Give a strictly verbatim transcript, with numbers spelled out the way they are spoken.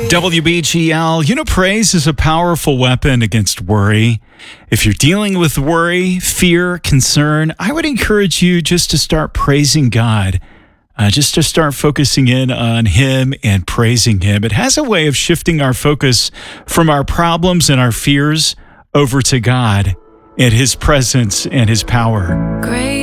W B G L, you know, praise is a powerful weapon against worry. If you're dealing with worry, fear, concern, I would encourage you just to start praising God, uh, just to start focusing in on Him and praising Him. It has a way of shifting our focus from our problems and our fears over to God and His presence and His power. Great.